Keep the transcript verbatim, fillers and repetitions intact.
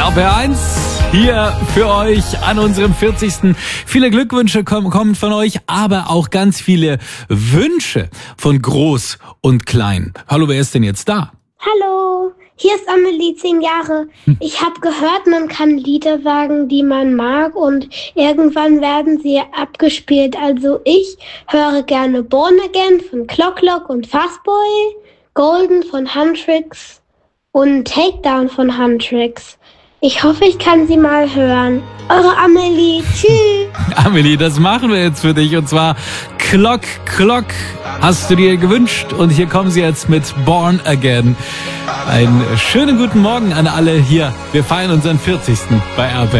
R B eins hier für euch an unserem vierzigsten Viele Glückwünsche kommen, kommen von euch, aber auch ganz viele Wünsche von Groß und Klein. Hallo, wer ist denn jetzt da? Hallo, hier ist Amelie, zehn Jahre. Ich habe gehört, man kann Lieder sagen, die man mag und irgendwann werden sie abgespielt. Also ich höre gerne Born Again von Clock Clock und Fastboy, Golden von Huntrix und Takedown von Huntrix. Ich hoffe, ich kann sie mal hören. Eure Amelie, tschüss. Amelie, das machen wir jetzt für dich und zwar Clock Clock hast du dir gewünscht und hier kommen sie jetzt mit Born Again. Einen schönen guten Morgen an alle hier. Wir feiern unseren vierzigsten bei R B.